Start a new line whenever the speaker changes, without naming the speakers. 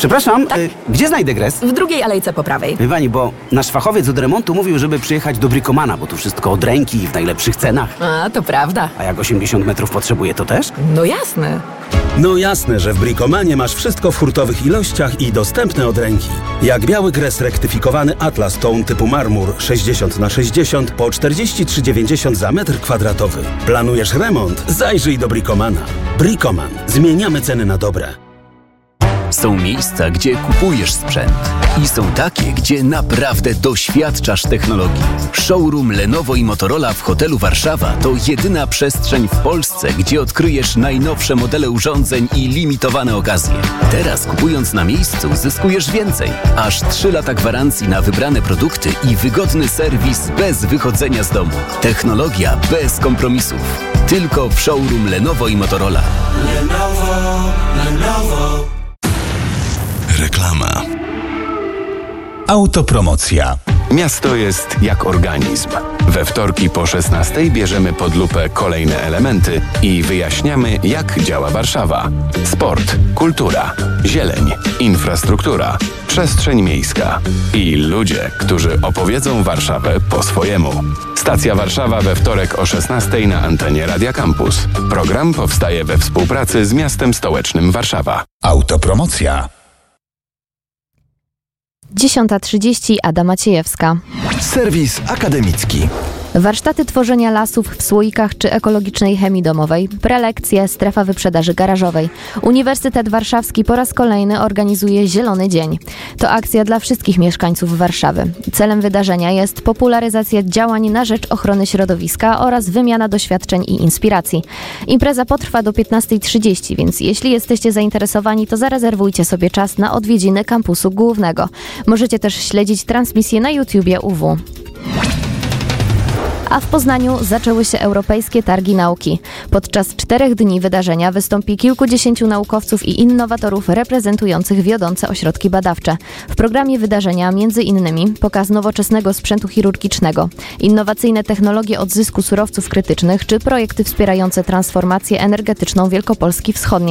Przepraszam, gdzie znajdę gres?
W drugiej alejce po prawej.
Wie pani, bo nasz fachowiec od remontu mówił, żeby przyjechać do Bricomana, bo tu wszystko od ręki i w najlepszych cenach.
A, to prawda.
A jak 80 metrów potrzebuje, to też?
No jasne.
No jasne, że w Bricomanie masz wszystko w hurtowych ilościach i dostępne od ręki. Jak biały gres rektyfikowany Atlas Tone typu marmur 60x60 po 43,90 za metr kwadratowy. Planujesz remont? Zajrzyj do Bricomana. Bricoman. Zmieniamy ceny na dobre.
Są miejsca, gdzie kupujesz sprzęt i są takie, gdzie naprawdę doświadczasz technologii. Showroom Lenovo i Motorola w hotelu Warszawa to jedyna przestrzeń w Polsce, gdzie odkryjesz najnowsze modele urządzeń i limitowane okazje. Teraz kupując na miejscu zyskujesz więcej. Aż 3 lata gwarancji na wybrane produkty i wygodny serwis bez wychodzenia z domu. Technologia bez kompromisów. Tylko w showroom Lenovo i Motorola.
Lenovo.
Reklama.
Autopromocja.
Miasto jest jak organizm. We wtorki po 16:00 bierzemy pod lupę kolejne elementy i wyjaśniamy, jak działa Warszawa. Sport, kultura, zieleń, infrastruktura, przestrzeń miejska i ludzie, którzy opowiedzą Warszawę po swojemu. Stacja Warszawa we wtorek o 16:00 na antenie Radia Campus. Program powstaje we współpracy z miastem stołecznym Warszawa.
Autopromocja.
10:30, Ada Maciejewska.
Serwis akademicki.
Warsztaty tworzenia lasów w słoikach czy ekologicznej chemii domowej, prelekcje, strefa wyprzedaży garażowej. Uniwersytet Warszawski po raz kolejny organizuje Zielony Dzień. To akcja dla wszystkich mieszkańców Warszawy. Celem wydarzenia jest popularyzacja działań na rzecz ochrony środowiska oraz wymiana doświadczeń i inspiracji. Impreza potrwa do 15:30, więc jeśli jesteście zainteresowani, to zarezerwujcie sobie czas na odwiedziny kampusu głównego. Możecie też śledzić transmisję na YouTubie UW. A w Poznaniu zaczęły się Europejskie Targi Nauki. Podczas 4 dni wydarzenia wystąpi kilkudziesięciu naukowców i innowatorów reprezentujących wiodące ośrodki badawcze. W programie wydarzenia m.in. pokaz nowoczesnego sprzętu chirurgicznego, innowacyjne technologie odzysku surowców krytycznych czy projekty wspierające transformację energetyczną Wielkopolski Wschodniej.